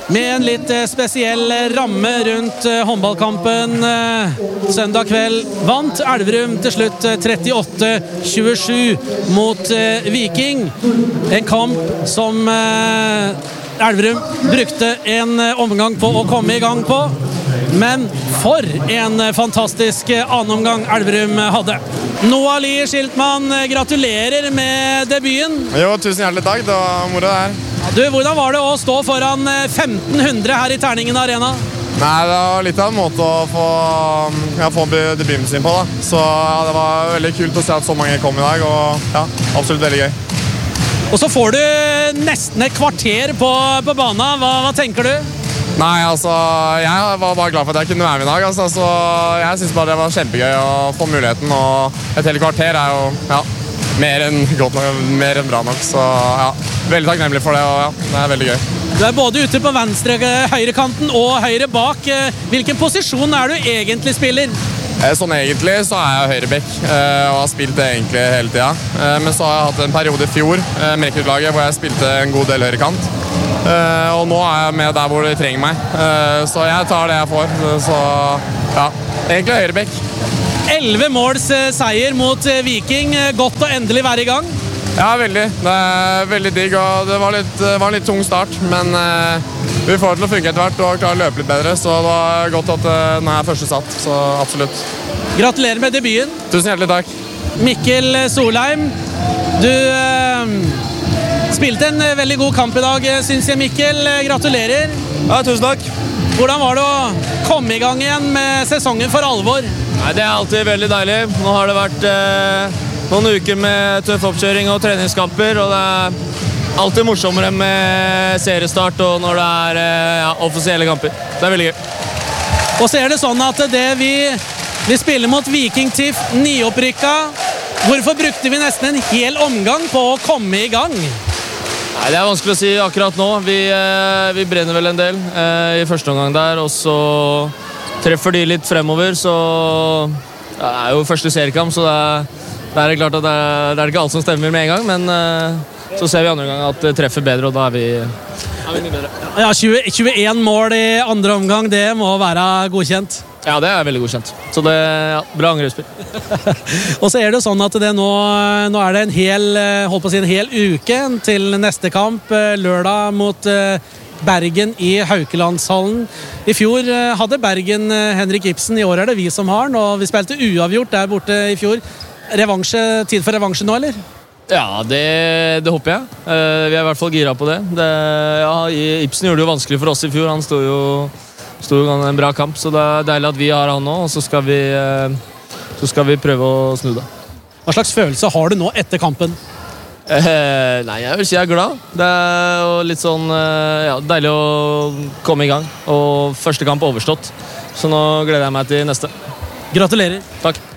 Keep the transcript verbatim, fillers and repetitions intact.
med en litt spesiell ramme rundt håndballkampen søndag kveld, vant Elverum til slutt trettiåtte tjuesju mot Viking. En kamp som Elverum brukte en omgang på å komme i gang på, men for en fantastisk annen omgang Elverum hadde. Noah Lie Schiltmann, gratulerer med debuten. Jo, tusen hjertelig takk, det var moro det her. Du, hvordan var det å stå foran femten hundre her i Terningen Arena? Nei, det var litt av en måte å få, ja, få debuten sin på da. Så ja, det var veldig kult å se at så mange kom i dag, og ja, absolutt veldig gøy. Og så får du nesten et kvarter på, på banen. Hva, hva tenker du? Nei, altså, jeg var bare glad for at jeg kunne være med i dag, altså, så jeg synes bare det var kjempegøy å få muligheten, og et hele kvarter er jo, ja, mer enn godt nok, mer enn bra nok, så ja, veldig takknemlig for det, og ja, det er veldig gøy. Du er både ute på venstre høyrekanten og høyre bak. Hvilken posisjon er du egentlig spiller? Sånn egentlig så er jeg høyrebekk, og har spilt det egentlig hele tiden. Men så har jeg hatt en periode i fjor med rekruttlaget hvor jeg spilte en god del høyrekant. Og nå er jeg med der hvor de trenger meg, så jeg tar det jeg får. Så ja, egentlig høyrebekk. elleve måls seier mot Viking. Godt å endelig være i gang. Ja, veldig. Det er veldig digg, og det var litt, var en litt tung start, men uh, vi får det til å funke etter hvert og klarer å løpe litt bedre, så det var godt at uh, nå er første satt, så absolutt. Gratulerer med debuten. Tusen hjertelig takk. Mikkel Solheim, du uh, spilte en veldig god kamp i dag, synes jeg, Mikkel. Gratulerer. Ja, tusen takk. Hvordan var det å komme i gang igjen med sesongen for alvor? Nei, det er alltid veldig deilig. Nå har det vært uh, noen uker med tøff oppkjøring og treningskamper, og det er alltid morsommere med seriestart og når det er uh, ja, offisielle kamper. Det er veldig gøy. Og så er det sånn at det vi, vi spiller mot Viking Tiff, nyopprykka. Hvorfor brukte vi nesten en hel omgang på å komme i gang? Nei, det er vanskelig å si akkurat nå. Vi, uh, vi brenner vel en del uh, i første omgang der, og så treffer de litt fremover, så det er jo første seriekamp, så det er Det er klart at det er, det er ikke alt som stemmer med en gang, men uh, så ser vi andre gang at det treffer bedre, og da er vi, er vi mye bedre. Ja, tjue, tjueen mål i andre omgang, det må være godkjent. Ja, det er veldig godkjent. Så det er ja, bra angrepsspill. Og så er det sånn at det nå, nå er det en hel, holdt på å si en hel uke til neste kamp, lørdag mot uh, Bergen i Haukelandshallen. I fjor hadde Bergen Henrik Ibsen, i år er det vi som har den, og vi spilte uavgjort der borte i fjor. Revansje, tid for revansje nå, eller? Ja, det, det håper jeg. Uh, vi er i hvert fall gira på det. det ja, Ibsen gjorde det jo vanskelig for oss i fjor. Han stod jo, stod jo en bra kamp, så det er deilig at vi har han nå, og så skal vi, uh, så skal vi prøve å snu det. Hva slags følelse har du nå etter kampen? Uh, nei, jeg vil si jeg er glad. Det er jo litt sånn uh, ja, deilig å komme i gang, og første kamp overstått. Så nå gleder jeg meg til neste. Gratulerer. Takk.